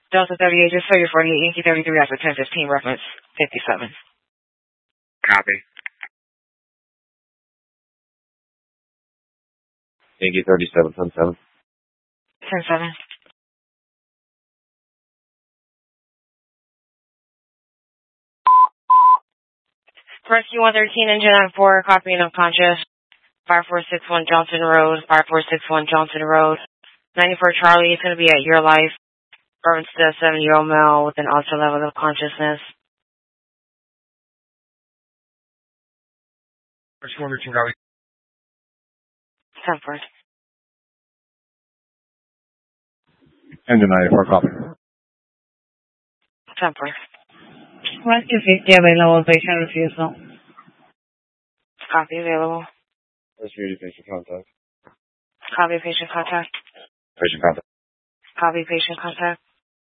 Delta 38, just so you're 48, Yankee 33 after 1015, reference 57. Copy. Yankee 37, 10-7. 10-7. Rescue 113, engine at 4, copy and unconscious. 5461 Johnson Road, 5461 Johnson Road. 94 Charlie is going to be at your life. Burns to a 7-year-old male with an altered level of consciousness. Rescue 113, copy. Stanford. Engine 94, copy. Stanford. Rescue 50 available, patient refusal. Copy available. Rescue patient contact. Copy patient contact. Patient contact. Copy patient contact.